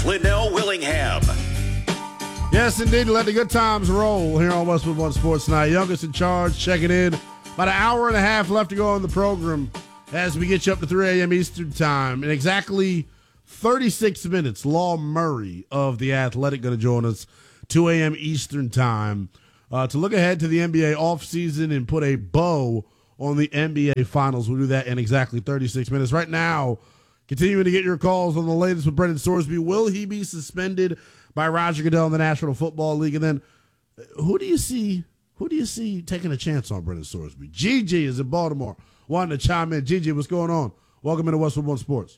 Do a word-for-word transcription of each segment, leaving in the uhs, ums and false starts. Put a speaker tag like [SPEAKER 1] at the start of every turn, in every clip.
[SPEAKER 1] Linnell Willingham.
[SPEAKER 2] Yes, indeed. Let the good times roll here on Westwood One Sports Night. Youngest in charge checking in. About an hour and a half left to go on the program as we get you up to three a.m. Eastern Time. In exactly thirty-six minutes, Law Murray of The Athletic going to join us, two a.m. Eastern Time, uh, to look ahead to the N B A offseason and put a bow on the N B A Finals. We'll do that in exactly thirty-six minutes. Right now, continuing to get your calls on the latest with Brendan Sorsby. Will he be suspended by Roger Goodell in the National Football League? And then who do you see who do you see taking a chance on Brendan Sorsby? Gigi is in Baltimore wanting to chime in. Gigi, what's going on? Welcome into Westwood One Sports.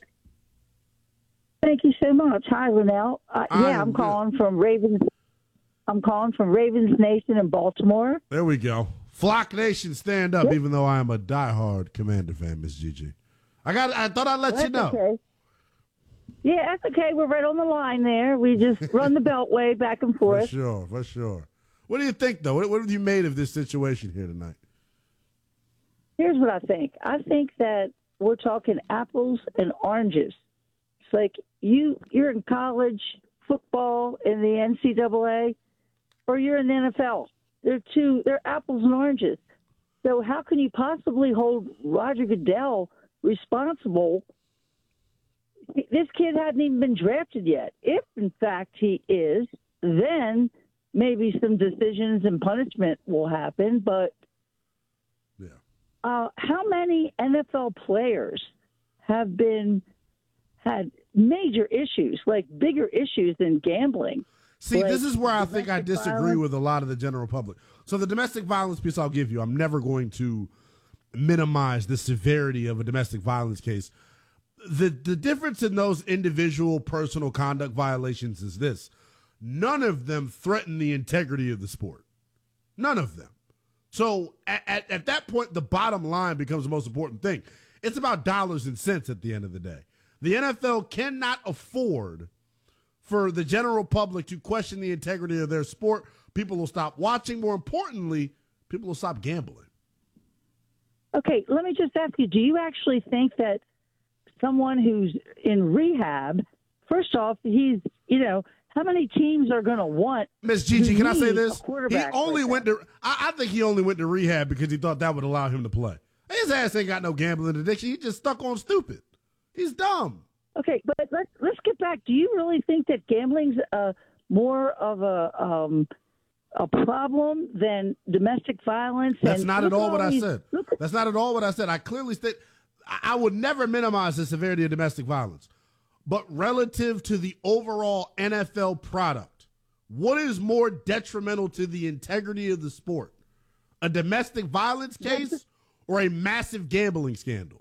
[SPEAKER 3] Thank you so much. Hi, Linnell. Uh, yeah,
[SPEAKER 2] I'm
[SPEAKER 3] I'm
[SPEAKER 2] good.
[SPEAKER 3] calling from Ravens. I'm calling from Ravens Nation in Baltimore.
[SPEAKER 2] There we go. Flock Nation, stand up,
[SPEAKER 3] Yep.
[SPEAKER 2] even though I am a diehard Commander fan, Miss Gigi. I got. I thought I'd let
[SPEAKER 3] That's
[SPEAKER 2] you know.
[SPEAKER 3] okay. Yeah, that's okay. We're right on the line there. We just run the beltway back and
[SPEAKER 2] For
[SPEAKER 3] forth.
[SPEAKER 2] sure, for sure. What do you think, though? What, what have you made of this situation here tonight?
[SPEAKER 3] Here's what I think. I think that we're talking apples and oranges. It's like you you're in college football in the N C double A, or you're in the N F L. They're two. They're apples and oranges. So how can you possibly hold Roger Goodell responsible? This kid hadn't even been drafted yet. If, in fact, he is, then maybe some decisions and punishment will happen. But
[SPEAKER 2] Yeah.
[SPEAKER 3] uh, how many N F L players have been had major issues, like bigger issues than gambling?
[SPEAKER 2] See,
[SPEAKER 3] Like
[SPEAKER 2] this is where I think I
[SPEAKER 3] domestic
[SPEAKER 2] disagree
[SPEAKER 3] violence.
[SPEAKER 2] with a lot of the general public. So the domestic violence piece I'll give you, I'm never going to minimize the severity of a domestic violence case. The the difference in those individual personal conduct violations is this. None of them threaten the integrity of the sport. None of them. So at, at, at that point, the bottom line becomes the most important thing. It's about dollars and cents at the end of the day. The N F L cannot afford for the general public to question the integrity of their sport. People will stop watching. More importantly, people will stop gambling.
[SPEAKER 3] Okay, let me just ask you, do you actually think that someone who's in rehab, first off, he's, you know, how many teams are going to want?
[SPEAKER 2] Miss Gigi,
[SPEAKER 3] to
[SPEAKER 2] can I say
[SPEAKER 3] need a
[SPEAKER 2] this? He
[SPEAKER 3] quarterback
[SPEAKER 2] only
[SPEAKER 3] like
[SPEAKER 2] went
[SPEAKER 3] that?
[SPEAKER 2] to, I, I think he only went to rehab because he thought that would allow him to play. His ass ain't got no gambling addiction. He just stuck on stupid. He's dumb.
[SPEAKER 3] Okay, but let's let's get back. Do you really think that gambling's uh, more of a um, a problem than domestic violence?
[SPEAKER 2] That's
[SPEAKER 3] And
[SPEAKER 2] not
[SPEAKER 3] look
[SPEAKER 2] at all what I
[SPEAKER 3] these-
[SPEAKER 2] said.
[SPEAKER 3] look-
[SPEAKER 2] That's not at all what I said. I clearly state I I would never minimize the severity of domestic violence. But relative to the overall N F L product, what is more detrimental to the integrity of the sport? A domestic violence case or a massive gambling scandal?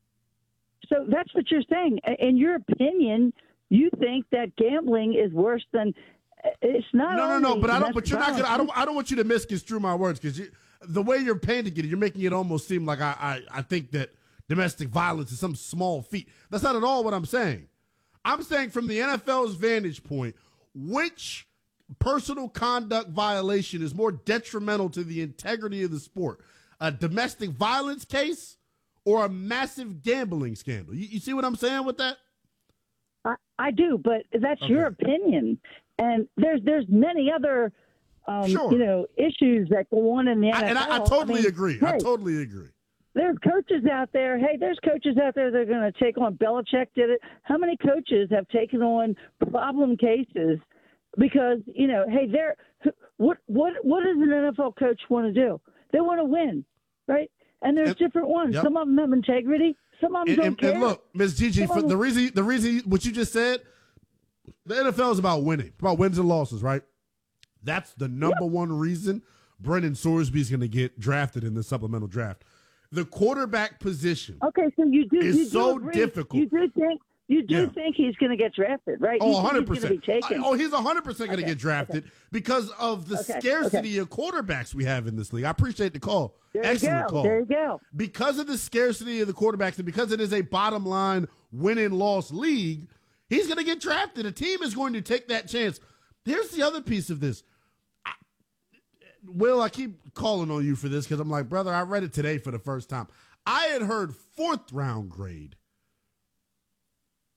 [SPEAKER 3] So that's what you're saying. In your opinion, you think that gambling is worse than it's not.
[SPEAKER 2] No, no,
[SPEAKER 3] only
[SPEAKER 2] no. But I don't. But
[SPEAKER 3] domestic
[SPEAKER 2] you're not gonna. I
[SPEAKER 3] violence.
[SPEAKER 2] don't. I don't want you to misconstrue my words because the way you're painting it, you're making it almost seem like I, I. I think that domestic violence is some small feat. That's not at all what I'm saying. I'm saying from the N F L's vantage point, which personal conduct violation is more detrimental to the integrity of the sport? A domestic violence case or a massive gambling scandal? You, you see what I'm saying with that?
[SPEAKER 3] I, I do, but that's your
[SPEAKER 2] Okay.
[SPEAKER 3] opinion. And there's there's many other, um,
[SPEAKER 2] Sure.
[SPEAKER 3] you know, issues that go on in the N F L.
[SPEAKER 2] I, and I, I totally
[SPEAKER 3] mean,
[SPEAKER 2] agree. I
[SPEAKER 3] hey,
[SPEAKER 2] totally agree.
[SPEAKER 3] There's coaches out there. Hey, there's coaches out there that are going to take on. Belichick did it. How many coaches have taken on problem cases because you know? Hey, they're what what what does an N F L coach want to do? They want to win, right? And there's
[SPEAKER 2] And-
[SPEAKER 3] different ones.
[SPEAKER 2] yep.
[SPEAKER 3] Some of them have integrity. Some of them
[SPEAKER 2] And,
[SPEAKER 3] don't
[SPEAKER 2] and,
[SPEAKER 3] care.
[SPEAKER 2] and look, Miss Gigi,
[SPEAKER 3] Some
[SPEAKER 2] for
[SPEAKER 3] of
[SPEAKER 2] the
[SPEAKER 3] them-
[SPEAKER 2] reason, the reason what you just said, the N F L is about winning, about wins and losses, right? That's the number one reason Brendan Sorsby is going to get drafted in the supplemental draft. The quarterback position.
[SPEAKER 3] Okay, so you do.
[SPEAKER 2] It's
[SPEAKER 3] you do
[SPEAKER 2] so
[SPEAKER 3] agree.
[SPEAKER 2] difficult.
[SPEAKER 3] You do think you do
[SPEAKER 2] Yeah.
[SPEAKER 3] think he's going to get drafted, right?
[SPEAKER 2] Oh,
[SPEAKER 3] You
[SPEAKER 2] one
[SPEAKER 3] think
[SPEAKER 2] hundred
[SPEAKER 3] he's going
[SPEAKER 2] percent.
[SPEAKER 3] to be taken.
[SPEAKER 2] Oh, he's one hundred percent going to
[SPEAKER 3] Okay,
[SPEAKER 2] get drafted because of the
[SPEAKER 3] Okay,
[SPEAKER 2] scarcity of quarterbacks we have in this league. I appreciate the call.
[SPEAKER 3] There you
[SPEAKER 2] Excellent
[SPEAKER 3] go.
[SPEAKER 2] call.
[SPEAKER 3] There you go.
[SPEAKER 2] Because of the scarcity of the quarterbacks and because it is a bottom line win and loss league, he's going to get drafted. A team is going to take that chance. Here's the other piece of this. I, Will, I keep calling on you for this because I'm like, brother, I read it today for the first time. I had heard fourth round grade.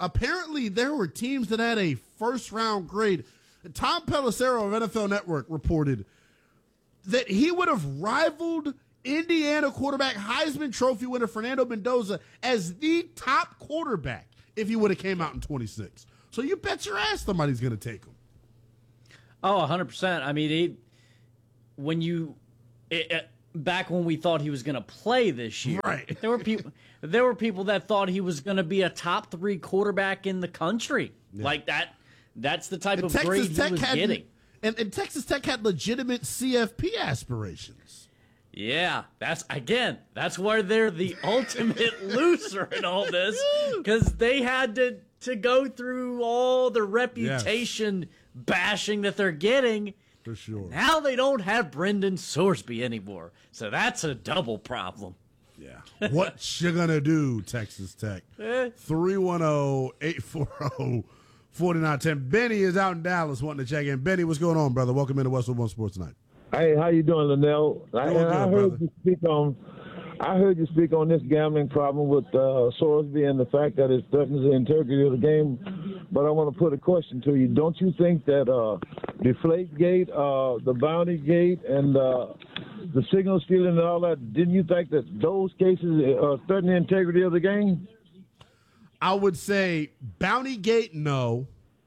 [SPEAKER 2] apparently there were teams that had a first-round grade. Tom Pelissero of N F L Network reported that he would have rivaled Indiana quarterback Heisman Trophy winner Fernando Mendoza as the top quarterback if he would have came out in twenty-six. So you bet your ass somebody's going to take him.
[SPEAKER 1] Oh, one hundred percent. I mean, he, when you it, it, back when we thought he was going to play this year,
[SPEAKER 2] right.
[SPEAKER 1] there were people there were people that thought he was going to be a top three quarterback in the country. Yeah. Like that. That's the type
[SPEAKER 2] and
[SPEAKER 1] of
[SPEAKER 2] Texas
[SPEAKER 1] grade
[SPEAKER 2] Tech
[SPEAKER 1] he was
[SPEAKER 2] had,
[SPEAKER 1] getting.
[SPEAKER 2] And, and Texas Tech had legitimate C F P aspirations.
[SPEAKER 1] Yeah, that's again, that's where they're the ultimate loser in all this, because they had to, to go through all the reputation yes. bashing that they're getting.
[SPEAKER 2] For sure.
[SPEAKER 1] Now they don't have Brendan Sorsby anymore, so that's a double problem.
[SPEAKER 2] Yeah. What you gonna do, Texas Tech? three one zero, eight four zero, four nine one zero. Benny is out in Dallas wanting to check in. Benny, what's going on, brother? Welcome into Westwood One Sports Tonight.
[SPEAKER 4] Hey, how you doing, Linnell? I,
[SPEAKER 2] good,
[SPEAKER 4] I heard
[SPEAKER 2] brother.
[SPEAKER 4] you speak on. I heard you speak on this gambling problem with uh, Sorsby and the fact that it threatens the integrity of the game. But I want to put a question to you. Don't you think that uh, Deflategate, uh, the Bounty Gate, and uh, the signal stealing and all that, didn't you think that those cases uh, threaten the integrity of the game?
[SPEAKER 2] I would say Bounty Gate, no.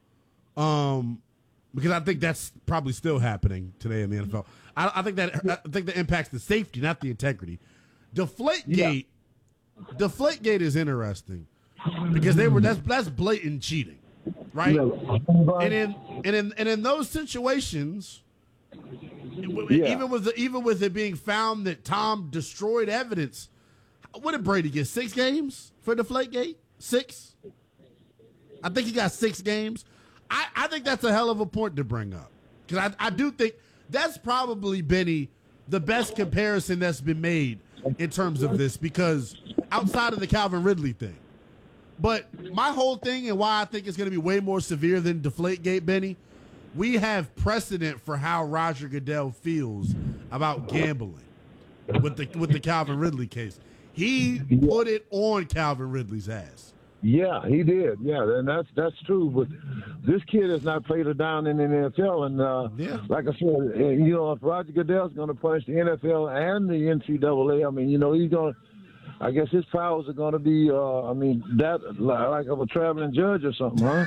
[SPEAKER 2] Um. Because I think that's probably still happening today in the N F L. I, I think that I think that impacts the safety, not the integrity. Deflategate, yeah. Deflategate is interesting because they were that's that's blatant cheating, right? Yeah. And in and in and in those situations, yeah. even with the, even with it being found that Tom destroyed evidence, what did Brady get? Six games for Deflategate? Six? I think he got six games. I, I think that's a hell of a point to bring up because I, I do think that's probably, Benny, the best comparison that's been made in terms of this because outside of the Calvin Ridley thing. But my whole thing and why I think it's going to be way more severe than Deflategate, Benny, we have precedent for how Roger Goodell feels about gambling with the with the Calvin Ridley case. He put it on Calvin Ridley's ass.
[SPEAKER 4] Yeah, he did. Yeah, and that's that's true. But this kid has not played it down in the N F L, and uh,
[SPEAKER 2] yeah.
[SPEAKER 4] like I said, you know, if Roger Goodell's going to punish the N F L and the N C double A, I mean, you know, he's going to. I guess his powers are going to be. Uh, I mean, that like of a traveling judge or something, huh?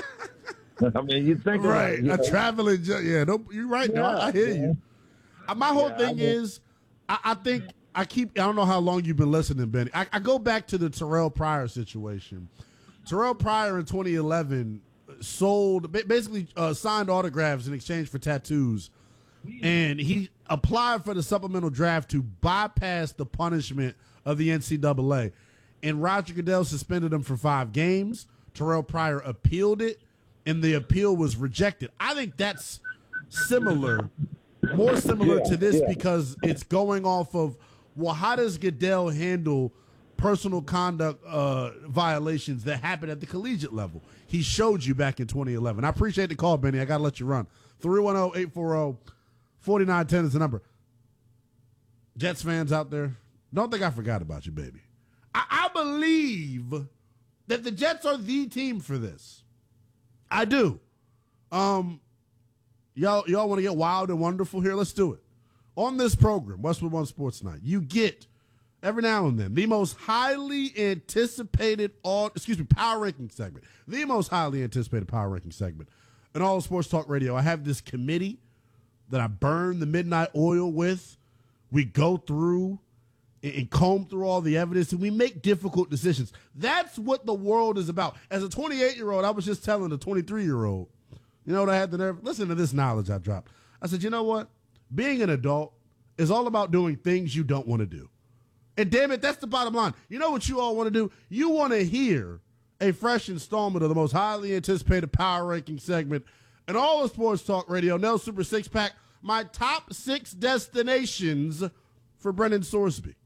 [SPEAKER 4] I mean, you think
[SPEAKER 2] right?
[SPEAKER 4] About it,
[SPEAKER 2] a
[SPEAKER 4] know?
[SPEAKER 2] traveling judge. Yeah, no, you're right.
[SPEAKER 4] Yeah,
[SPEAKER 2] no, I, I hear
[SPEAKER 4] yeah.
[SPEAKER 2] you. Uh, my whole
[SPEAKER 4] yeah,
[SPEAKER 2] thing
[SPEAKER 4] I
[SPEAKER 2] is, I, I think. I keep. I don't know how long you've been listening, Benny. I, I go back to the Terrell Pryor situation. Terrell Pryor in twenty eleven sold, basically uh, signed autographs in exchange for tattoos, and he applied for the supplemental draft to bypass the punishment of the N C double A. And Roger Goodell suspended him for five games. Terrell Pryor appealed it, and the appeal was rejected. I think that's similar, more similar
[SPEAKER 4] yeah,
[SPEAKER 2] to this
[SPEAKER 4] yeah.
[SPEAKER 2] because it's going off of, well, how does Goodell handle personal conduct uh, violations that happen at the collegiate level? He showed you back in twenty eleven. I appreciate the call, Benny. I got to let you run. three one zero, eight four zero, four nine one zero is the number. Jets fans out there, don't think I forgot about you, baby. I, I believe that the Jets are the team for this. I do. Um, y'all, y'all want to get wild and wonderful here? Let's do it. On this program, Westwood One Sports Night, you get every now and then the most highly anticipated, all excuse me, power ranking segment. The most highly anticipated power ranking segment in all of sports talk radio. I have this committee that I burn the midnight oil with. We go through and, and comb through all the evidence, and we make difficult decisions. That's what the world is about. As a twenty-eight-year-old, I was just telling a twenty-three-year-old, you know what I had to nerve? Listen to this knowledge I dropped. I said, you know what? Being an adult is all about doing things you don't want to do. And damn it, that's the bottom line. You know what you all want to do? You want to hear a fresh installment of the most highly anticipated power ranking segment in all of sports talk radio, Nell Super Six Pack, my top six destinations for Brendan Sorsby.